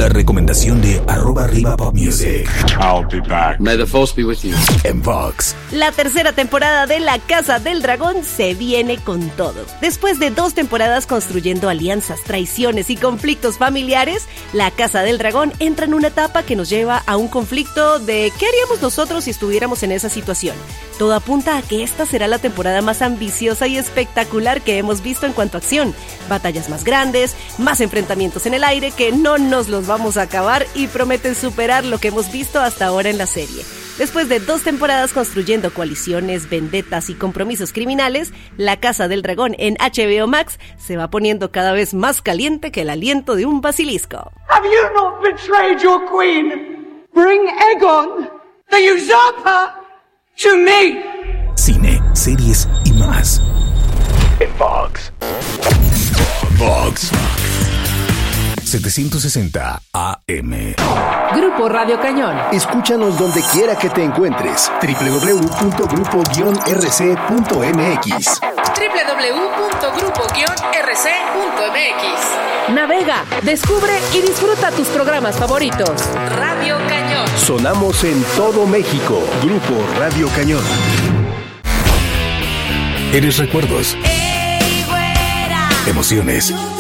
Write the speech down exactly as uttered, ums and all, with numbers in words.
la recomendación de arroba arriba pop music. I'll be back. May the force be with you. En Vox. La tercera temporada de La Casa del Dragón se viene con todo. Después de dos temporadas construyendo alianzas, traiciones y conflictos familiares, La Casa del Dragón entra en una etapa que nos lleva a un conflicto de ¿qué haríamos nosotros si estuviéramos en esa situación? Todo apunta a que esta será la temporada más ambiciosa y espectacular que hemos visto en cuanto a acción. Batallas más grandes, más enfrentamientos en el aire que no nos los vamos a acabar y prometen superar lo que hemos visto hasta ahora en la serie. Después de dos temporadas construyendo coaliciones, vendetas y compromisos criminales, La Casa del Dragón en H B O Max se va poniendo cada vez más caliente que el aliento de un basilisco. Have you not betrayed your queen? Bring Aegon, the usurper, to me. Cine, series y más. En Vox. Vox. setecientos sesenta A M. Grupo Radio Cañón. Escúchanos donde quiera que te encuentres. doble u doble u doble u punto grupo guion r c punto m x. doble u doble u doble u punto grupo guion r c punto m x. Navega, descubre y disfruta tus programas favoritos. Radio Cañón. Sonamos en todo México. Grupo Radio Cañón. Eres recuerdos. Emociones.